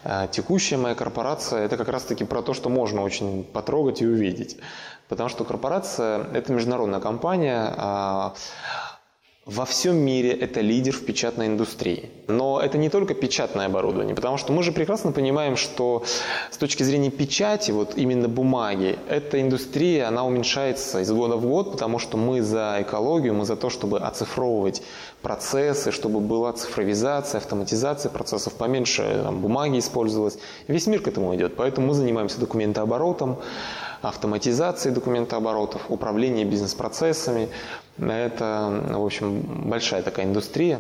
Текущая моя корпорация – это как раз-таки про то, что можно очень потрогать и увидеть. Потому что корпорация – это международная компания, во всем мире это лидер в печатной индустрии. Но это не только печатное оборудование, потому что мы же прекрасно понимаем, что с точки зрения печати, вот именно бумаги, эта индустрия, она уменьшается из года в год, потому что мы за экологию, мы за то, чтобы оцифровывать процессы, чтобы была цифровизация, автоматизация процессов, поменьше там, бумаги использовалось. Весь мир к этому идет, поэтому мы занимаемся документооборотом, автоматизацией документооборотов, управлением бизнес-процессами. Это, в общем, большая такая индустрия.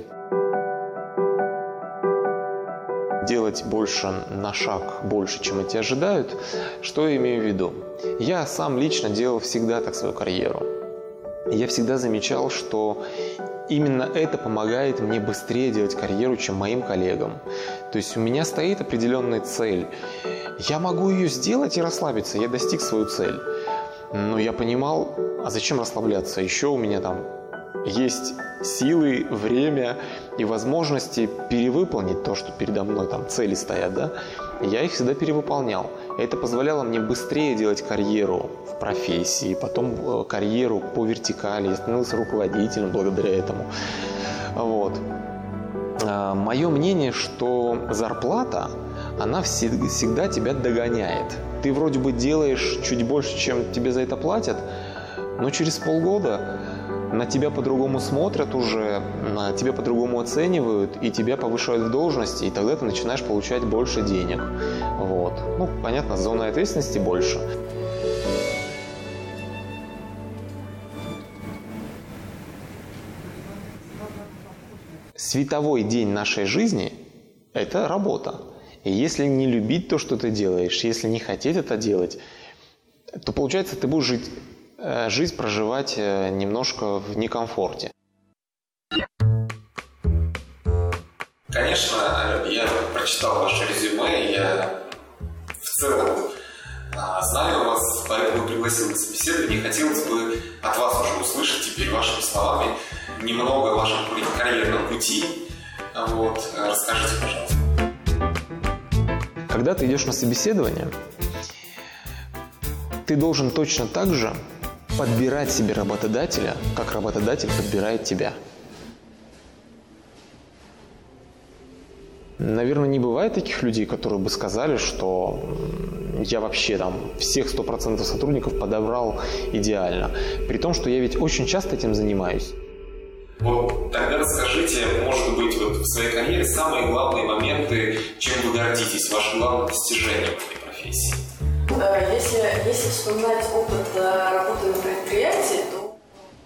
Делать больше на шаг, больше, чем от тебя ожидают. Что я имею в виду? Я сам лично делал всегда так свою карьеру. Я всегда замечал, что именно это помогает мне быстрее делать карьеру, чем моим коллегам. То есть у меня стоит определенная цель. Я могу ее сделать и расслабиться, я достиг свою цель. Но я понимал, а зачем расслабляться? Еще у меня там есть силы, время и возможности перевыполнить то, что передо мной там цели стоят, да? Я их всегда перевыполнял. Это позволяло мне быстрее делать карьеру в профессии, потом карьеру по вертикали. Я становился руководителем благодаря этому. Вот. Мое мнение, что зарплата, она всегда тебя догоняет. Ты вроде бы делаешь чуть больше, чем тебе за это платят, но через полгода на тебя по-другому смотрят уже, на тебя по-другому оценивают, и тебя повышают в должности, и тогда ты начинаешь получать больше денег. Вот. Ну, понятно, зона ответственности больше. Световой день нашей жизни – это работа. И если не любить то, что ты делаешь, если не хотеть это делать, то, получается, ты будешь жизнь проживать немножко в некомфорте. Конечно, я прочитал ваше резюме, я в целом знаю вас, поэтому пригласил на собеседование. Хотелось бы от вас уже услышать теперь вашими словами немного о вашем карьерном пути. Вот, расскажите, пожалуйста. Когда ты идешь на собеседование, ты должен точно так же подбирать себе работодателя, как работодатель подбирает тебя. Наверное, не бывает таких людей, которые бы сказали, что я вообще там всех 100% сотрудников подобрал идеально. При том, что я ведь очень часто этим занимаюсь. Вот тогда расскажите, может быть, вот в своей карьере самые главные моменты, чем вы гордитесь, ваши главные достижения в этой профессии. Если вспоминать опыт работы на предприятии, то...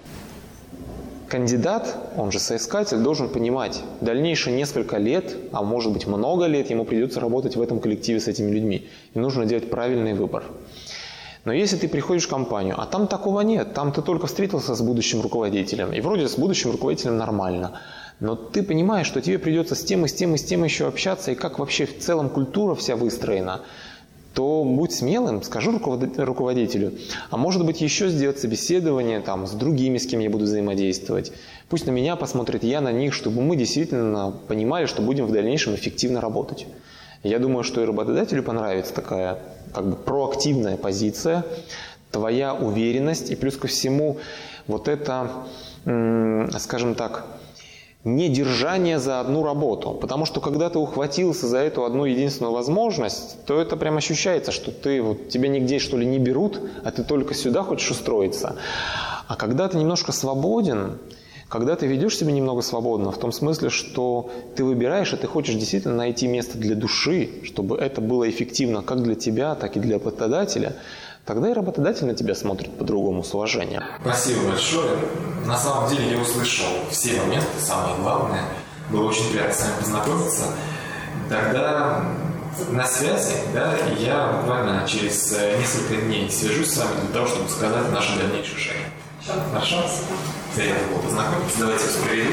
Кандидат, он же соискатель, должен понимать, дальнейшие несколько лет, а может быть много лет, ему придется работать в этом коллективе с этими людьми. И нужно делать правильный выбор. Но если ты приходишь в компанию, а там такого нет, там ты только встретился с будущим руководителем, и вроде с будущим руководителем нормально, но ты понимаешь, что тебе придется с тем еще общаться, и как вообще в целом культура вся выстроена, то будь смелым, скажи руководителю, а может быть еще сделать собеседование там, с другими, с кем я буду взаимодействовать. Пусть на меня посмотрят, я на них, чтобы мы действительно понимали, что будем в дальнейшем эффективно работать. Я думаю, что и работодателю понравится такая как бы проактивная позиция, твоя уверенность и плюс ко всему вот это, скажем так, не держание за одну работу. Потому что когда ты ухватился за эту одну единственную возможность, то это прям ощущается, что тебя нигде что ли не берут, а ты только сюда хочешь устроиться. А когда ты немножко свободен, когда ты ведешь себя немного свободно, в том смысле, что ты выбираешь, и ты хочешь действительно найти место для души, чтобы это было эффективно как для тебя, так и для работодателя, тогда и работодатель на тебя смотрит по-другому, с уважением. Спасибо большое. На самом деле я услышал все моменты, самые главные. Было очень приятно с вами познакомиться. Тогда на связи, да, я буквально через несколько дней свяжусь с вами для того, чтобы сказать наши дальнейшие шаги. Хорошо? Приятно было познакомиться. Давайте распределим.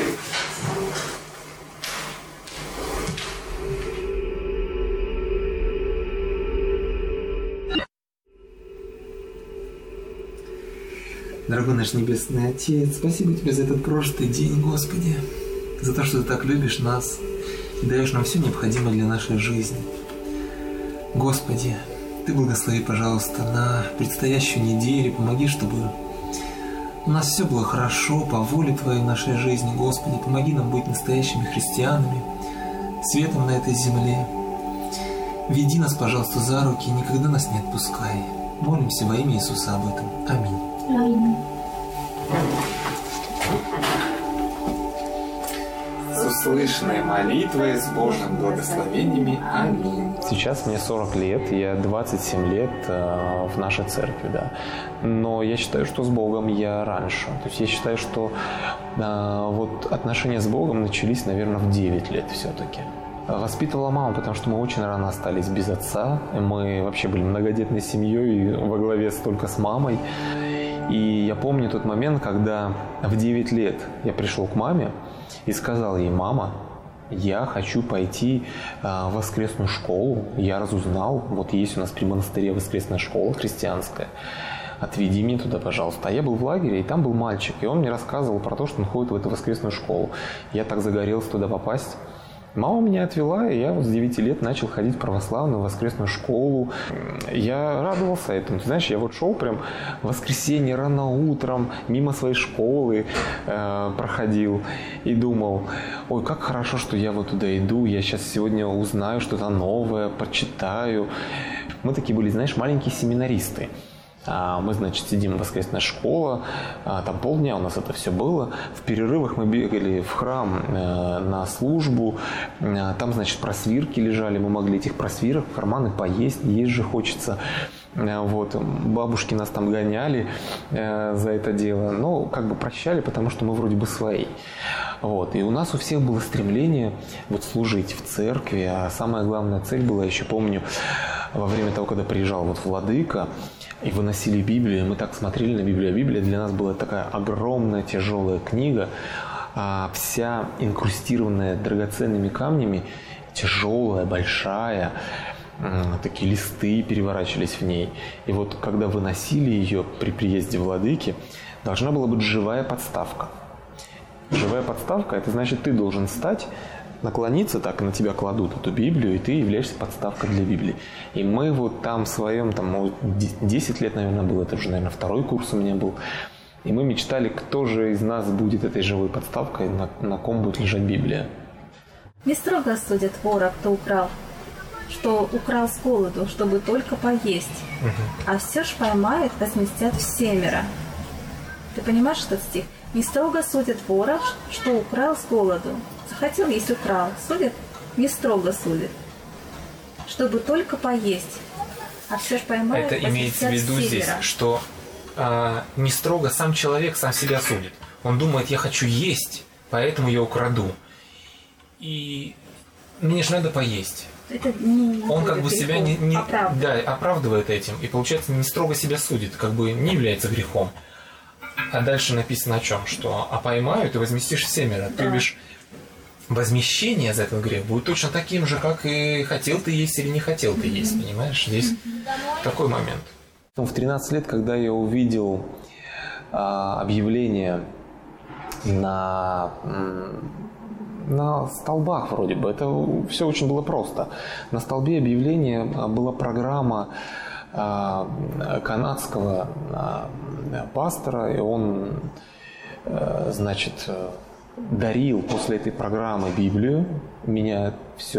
Дорогой наш Небесный Отец, спасибо Тебе за этот прошлый день, Господи, за то, что Ты так любишь нас и даешь нам все необходимое для нашей жизни. Господи, Ты благослови, пожалуйста, на предстоящую неделю, помоги, чтобы у нас все было хорошо, по воле Твоей в нашей жизни, Господи, помоги нам быть настоящими христианами, светом на этой земле. Веди нас, пожалуйста, за руки и никогда нас не отпускай. Молимся во имя Иисуса об этом. Аминь. Аминь. С услышанной молитвой, с Божьими благословениями. Аминь. Сейчас мне 40 лет, я 27 лет в нашей церкви, да. Но я считаю, что с Богом я раньше. То есть я считаю, что вот отношения с Богом начались, наверное, в 9 лет все-таки. Воспитывала мама, потому что мы очень рано остались без отца. Мы вообще были многодетной семьей, во главе только с мамой. И я помню тот момент, когда в 9 лет я пришел к маме и сказал ей: мама, я хочу пойти в воскресную школу. Я разузнал, вот есть у нас при монастыре воскресная школа христианская. Отведи меня туда, пожалуйста. А я был в лагере, и там был мальчик, и он мне рассказывал про то, что он ходит в эту воскресную школу. Я так загорелся туда попасть. Мама меня отвела, и я вот с 9 лет начал ходить в православную воскресную школу. Я радовался этому. Ты знаешь, я вот шел прям в воскресенье рано утром, мимо своей школы проходил и думал: ой, как хорошо, что я вот туда иду, я сейчас сегодня узнаю что-то новое, почитаю. Мы такие были, знаешь, маленькие семинаристы. Мы, значит, сидим в воскресная школа, там полдня у нас это все было. В перерывах мы бегали в храм на службу, там, значит, просвирки лежали, мы могли этих просвирок в карманы поесть, есть же хочется. Вот. Бабушки нас там гоняли за это дело, но как бы прощали, потому что мы вроде бы свои. Вот. И у нас у всех было стремление вот служить в церкви, а самая главная цель была, еще помню, во время того, когда приезжал вот владыка, и выносили Библию, мы так смотрели на Библию. Библия для нас была такая огромная, тяжелая книга, вся инкрустированная драгоценными камнями, тяжелая, большая, такие листы переворачивались в ней. И вот когда выносили ее при приезде владыки, должна была быть живая подставка. Живая подставка – это значит, ты должен встать, наклониться, так и на тебя кладут эту Библию, и ты являешься подставкой для Библии. И мы вот там в своем, там 10 лет, наверное, было, это уже, наверное, второй курс у меня был, и мы мечтали, кто же из нас будет этой живой подставкой, на ком будет лежать Библия. Не строго судят вора, кто украл, что украл с голоду, чтобы только поесть, а все ж поймают, возместят всемеро. Ты понимаешь этот стих? Не строго судят вора, что украл с голоду. Захотел, есть украл. Судят? Не строго судят. Чтобы только поесть. А все ж поймают, это имеется в виду здесь, что не строго сам человек сам себя судит. Он думает: я хочу есть, поэтому я украду. И мне же надо поесть. Это не он как бы себя не оправдывает этим. И получается, не строго себя судит, как бы не является грехом. А дальше написано о чем? Что поймают и возместишь всемеро. Да. То бишь, возмещение за этот грех будет точно таким же, как и хотел ты есть или не хотел ты есть. Понимаешь? Здесь такой момент. В 13 лет, когда я увидел объявление на столбах вроде бы, это все очень было просто. На столбе объявления была программа канадского пастора, и он, значит, дарил после этой программы Библию. Меня все